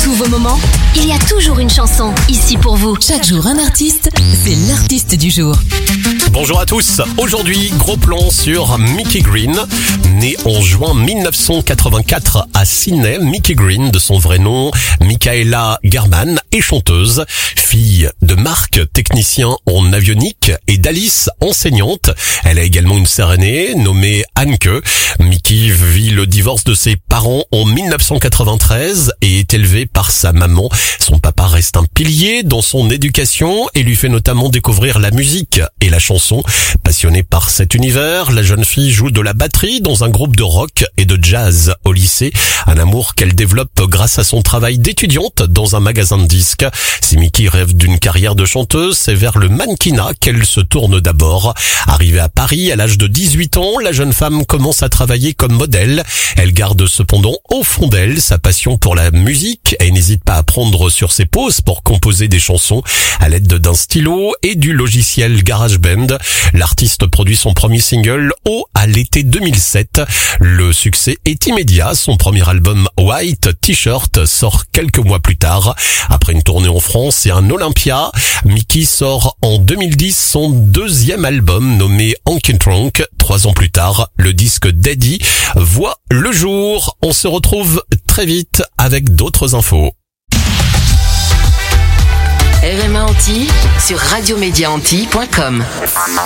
tous vos moments, il y a toujours une chanson ici pour vous. Chaque jour un artiste, c'est l'artiste du jour. Bonjour à tous, aujourd'hui gros plan sur Mickey Green. Née en juin 1984 à Sydney, Mickey Green, de son vrai nom, Michaela German, est chanteuse. Fille de Marc, technicien en avionique, et d'Alice, enseignante. Elle a également une sœur aînée nommée Anke. Mickey vit le divorce de ses parents en 1993 et est élevée par sa maman. Son papa reste un pilier dans son éducation et lui fait notamment découvrir la musique et la chanson. Passionnée par cet univers, la jeune fille joue de la batterie dans un groupe de rock et de jazz au lycée. Un amour qu'elle développe grâce à son travail d'étudiante dans un magasin de disques. Si Mickey rêve d'une carrière de chanteuse, c'est vers le mannequinat qu'elle se tourne d'abord. Arrivée à Paris à l'âge de 18 ans, la jeune femme commence à travailler comme modèle. Elle garde cependant au fond d'elle sa passion pour la musique et n'hésite pas à prendre sur ses pauses pour composer des chansons à l'aide d'un stylo et du logiciel GarageBand. L'artiste produit son premier single à l'été 2007. Le succès est immédiat. Son premier album White T-shirt sort quelques mois plus tard. Après une tournée en France et un Olympia, Mickey sort en 2010 son deuxième album nommé Honky Tonk. 3 ans plus tard, le disque Daddy voit le jour. On se retrouve très vite avec d'autres infos. RMA Antilles sur radiomédiaantilles.com.